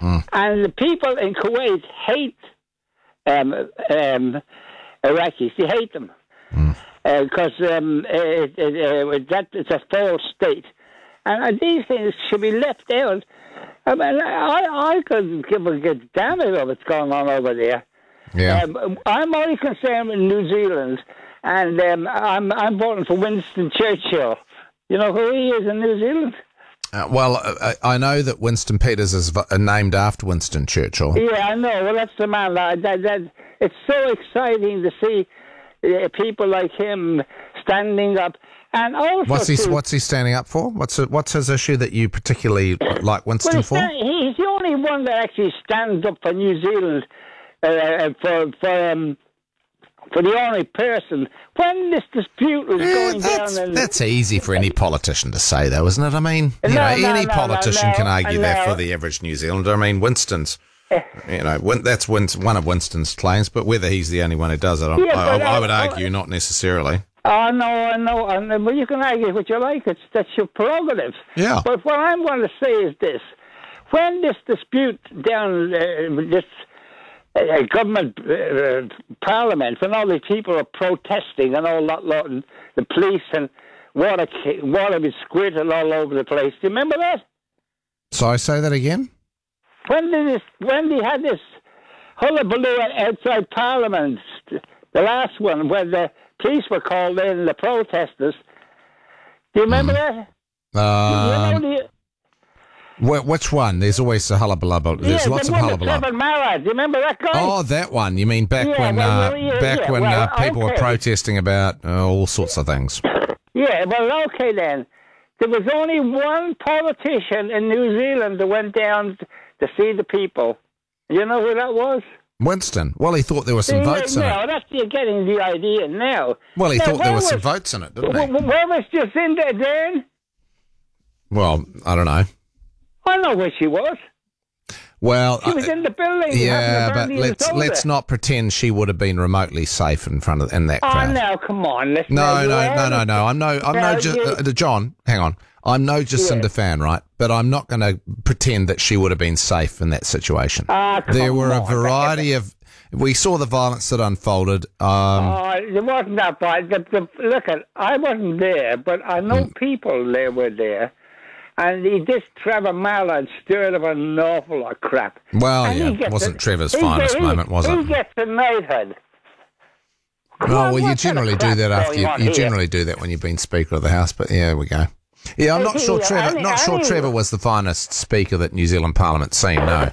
And the people in Kuwait hate Iraqis. They hate them because it's a failed state. And these things should be left out. I mean, I couldn't give a damn about what's going on over there. Yeah. I'm only concerned with New Zealand, and I'm voting for Winston Churchill. You know who he is in New Zealand? I know that Winston Peters is named after Winston Churchill. Yeah, I know. Well, that's the man. It's so exciting to see people like him standing up. And also what's he standing up for? What's his issue that you particularly like Winston for? He's the only one that actually stands up for New Zealand, for the only person. When this dispute was going down... That's easy for any politician to say, though, isn't it? I mean, any politician can argue that for the average New Zealander. I mean, Winston's... that's one of Winston's claims, but whether he's the only one who does it, I would argue not necessarily. I know. Well, you can argue what you like. That's your prerogative. Yeah. But what I'm going to say is this. When this dispute down this government parliament, when all these people are protesting and all that lot, and the police and water was squirted all over the place. Do you remember that? Sorry, say that again? When they had this hullabaloo outside Parliament, the last one, where the police were called in, the protesters. Do you remember that? Which one? There's always a hullabaloo. There's lots of hullabaloo. Trevor Mallard. Do you remember that guy? Oh, that one. You mean back when people were protesting about all sorts of things? Yeah, well, okay then. There was only one politician in New Zealand that went down to see the people. You know who that was? Winston. Well, he thought there were some votes in it. No, you're getting the idea now. Well, he thought there were some votes in it, didn't he? Where was Jacinda Ardern? Well, I don't know. I know where she was. Well, she was in the building. Yeah, but let's not pretend she would have been remotely safe in that crowd. Oh, no, come on. No. John, hang on. I'm no Jacinda fan, right? But I'm not going to pretend that she would have been safe in that situation. There were a variety of... We saw the violence that unfolded. It wasn't that bad. Look, I wasn't there, but I know people there were there. And this Trevor Mallard stirred up an awful lot of crap. Well, it wasn't Trevor's finest moment, was it? He gets a knighthood. Well, you generally do that after you generally do that when you've been Speaker of the House. But yeah, we go. Yeah, I'm not sure Trevor was the finest Speaker that New Zealand Parliament's seen. No.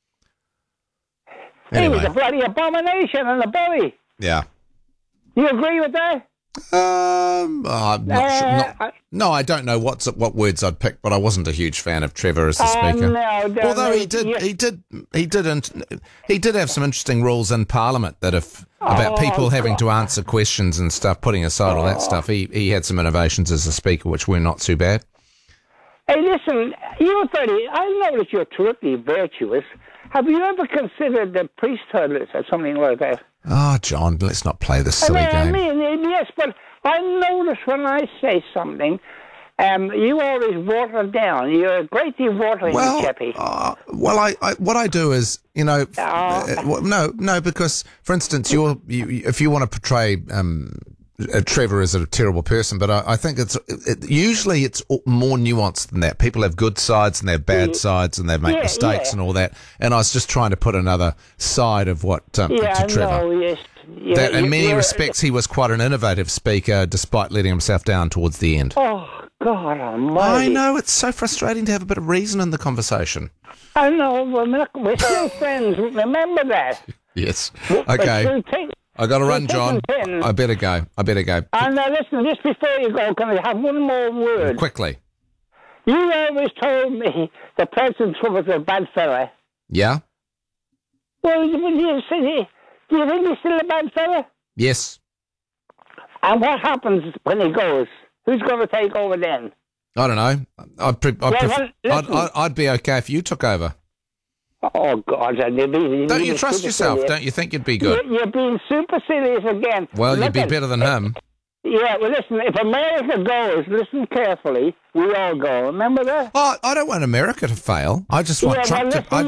Anyway. He was a bloody abomination in the belly. Yeah. You agree with that? I'm not sure. No, I don't know what words I'd pick, but I wasn't a huge fan of Trevor as the Speaker. Although he did have some interesting rules in Parliament about people having to answer questions and stuff. Putting aside all that stuff, he had some innovations as a Speaker which were not too bad. Hey, listen, I know that you're terribly virtuous. Have you ever considered the priesthood or something like that? Oh, John, let's not play this silly game. Yes, but I notice when I say something, you always water it down. You're a great deal watering, Chappie. What I do is, no, because, for instance, if you want to portray Trevor is a terrible person, but I think usually it's more nuanced than that. People have good sides and they have bad sides and they make mistakes and all that. And I was just trying to put another side of what to Trevor. No, yes. That in many respects he was quite an innovative speaker, despite letting himself down towards the end. Oh God Almighty! I know, it's so frustrating to have a bit of reason in the conversation. I know. We're still friends. Remember that. Yes. Okay. I got to run, John. I better go. And listen, just before you go, can I have one more word? Quickly. You always told me that President Trump was a bad fella. Yeah? Well, do you think he's still a bad fella? Yes. And what happens when he goes? Who's going to take over then? I don't know. I'd be okay if you took over. Oh, God. Don't you trust yourself? Serious. Don't you think you'd be good? You're being super serious again. Well, you'd be better than him. Yeah, well, listen, if America goes, listen carefully, we all go. Remember that? Oh, I don't want America to fail. I just want Trump to...